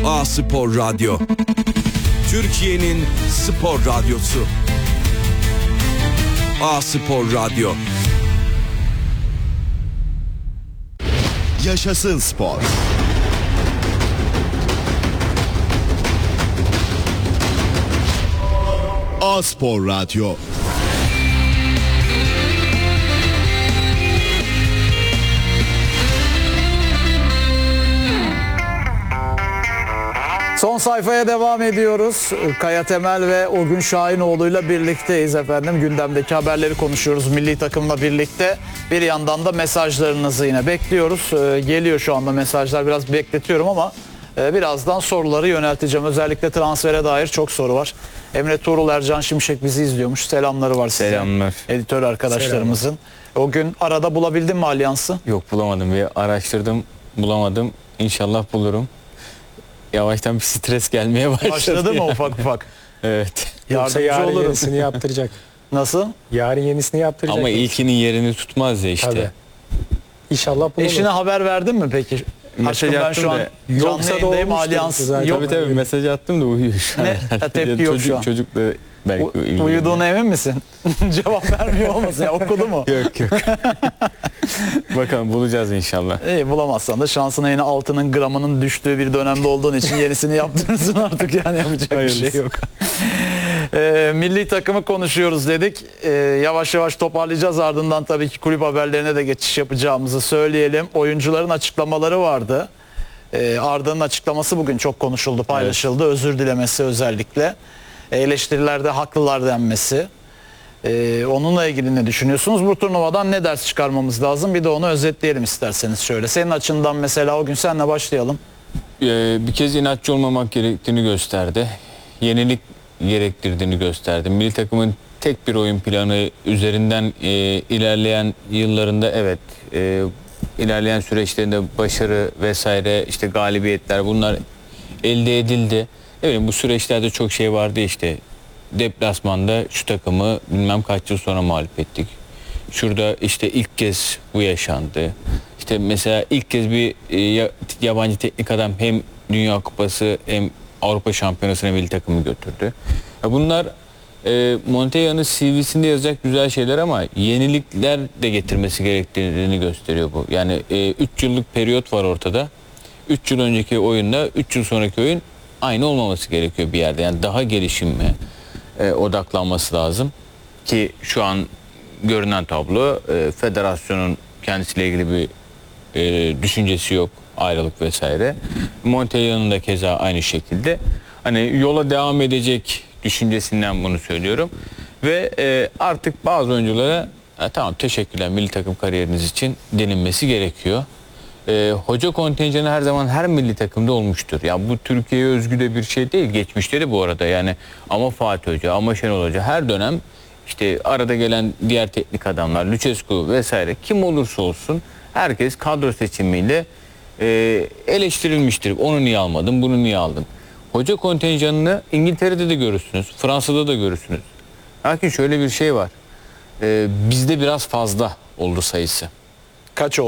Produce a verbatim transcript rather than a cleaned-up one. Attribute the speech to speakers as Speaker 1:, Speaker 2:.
Speaker 1: A-Spor Radyo. Türkiye'nin spor radyosu. A-Spor Radyo.
Speaker 2: Yaşasın spor. A-Spor Radyo.
Speaker 3: Son sayfaya devam ediyoruz. Kaya Temel ve Orgun Şahinoğlu'yla birlikteyiz efendim. Gündemdeki haberleri konuşuyoruz milli takımla birlikte. Bir yandan da mesajlarınızı yine bekliyoruz. Ee, geliyor şu anda mesajlar, biraz bekletiyorum ama e, birazdan soruları yönelteceğim. Özellikle transfere dair çok soru var. Emre Tuğrul, Ercan Şimşek bizi izliyormuş. Selamları var size.
Speaker 4: Selamlar.
Speaker 3: Editör arkadaşlarımızın. Selamlar. O gün arada bulabildin mi Alyans'ı?
Speaker 4: Yok, bulamadım. Bir araştırdım, bulamadım. İnşallah bulurum. Yavaştan bir stres gelmeye başladı.
Speaker 3: Başladı mı ufak ufak?
Speaker 4: Evet.
Speaker 5: Yoksa
Speaker 3: Yardımcı
Speaker 5: yarın
Speaker 3: olurum.
Speaker 5: yenisini yaptıracak.
Speaker 3: Nasıl?
Speaker 5: Yarın yenisini yaptıracak.
Speaker 4: Ama ilkinin yerini tutmaz ya işte.
Speaker 5: Tabii. İnşallah bulunur.
Speaker 3: Eşine haber verdin mi peki?
Speaker 4: Mesaj
Speaker 3: Aşkım ben
Speaker 4: attım
Speaker 3: şu an
Speaker 4: da-
Speaker 3: canlı
Speaker 5: Yoksa da
Speaker 3: yayındayım,
Speaker 5: olmuştur
Speaker 3: Alyans
Speaker 5: zaten.
Speaker 3: yok.
Speaker 4: Tabii tabii mesaj attım da uyuyor şu an.
Speaker 3: Ne? Ha, tepki yok
Speaker 4: Çocuk,
Speaker 3: şu an.
Speaker 4: Çocukla belki
Speaker 3: U-
Speaker 4: ilgileniyor.
Speaker 3: Uyuduğuna emin misin? Cevap vermiyor olmasın ya, okudu mu?
Speaker 4: Yok yok. Bakalım, bulacağız inşallah.
Speaker 3: İyi, bulamazsan da şansına yine altının gramının düştüğü bir dönemde olduğun için yenisini yaptırırsın artık, yani yapacak bir
Speaker 4: Hayırlısı.
Speaker 3: şey yok. Ee, milli takımı konuşuyoruz dedik. Ee, yavaş yavaş toparlayacağız, ardından tabii ki kulüp haberlerine de geçiş yapacağımızı söyleyelim. Oyuncuların açıklamaları vardı. Ee, Arda'nın açıklaması bugün çok konuşuldu, paylaşıldı. Evet. Özür dilemesi özellikle. Eleştirilerde haklılar denmesi. Ee, onunla ilgili ne düşünüyorsunuz? Bu turnuvadan ne ders çıkarmamız lazım? Bir de onu özetleyelim isterseniz şöyle. Senin açından mesela o gün senle başlayalım.
Speaker 4: Ee, bir kez inatçı olmamak gerektiğini gösterdi. Yenilik gerektirdiğini gösterdi. Milli takımın tek bir oyun planı üzerinden e, ilerleyen yıllarında evet e, ilerleyen süreçlerinde başarı vesaire, işte galibiyetler, bunlar elde edildi. Evet, bu süreçlerde çok şey vardı işte. Deplasmanda şu takımı bilmem kaç yıl sonra mağlup ettik. Şurada işte ilk kez bu yaşandı. İşte mesela ilk kez bir e, yabancı teknik adam hem Dünya Kupası hem Avrupa Şampiyonası'na milli takımı götürdü. Ya bunlar e, Montella'nın C V'sinde yazacak güzel şeyler ama yenilikler de getirmesi gerektiğini gösteriyor bu. Yani üç yıllık periyot var ortada. üç yıl önceki oyunla üç yıl sonraki oyun aynı olmaması gerekiyor bir yerde. Yani daha gelişime e, odaklanması lazım ki şu an görünen tablo e, federasyonun kendisiyle ilgili bir e, düşüncesi yok, ayrılık vesaire. Montella'nın da keza aynı şekilde. Hani yola devam edecek düşüncesinden bunu söylüyorum. Ve e, artık bazı oyunculara e, tamam teşekkürler milli takım kariyeriniz için denilmesi gerekiyor. E, hoca kontenjanı her zaman her milli takımda olmuştur. Ya bu Türkiye'ye özgü de bir şey değil. Geçmişte de bu arada yani, ama Fatih Hoca, ama Şenol Hoca her dönem işte arada gelen diğer teknik adamlar, Lucescu vesaire, kim olursa olsun herkes kadro seçimiyle e, eleştirilmiştir. Onu niye almadın, bunu niye aldın? Hoca kontenjanını İngiltere'de de görürsünüz, Fransa'da da görürsünüz. Lakin şöyle bir şey var. E, bizde biraz fazla oldu sayısı.
Speaker 3: Kaç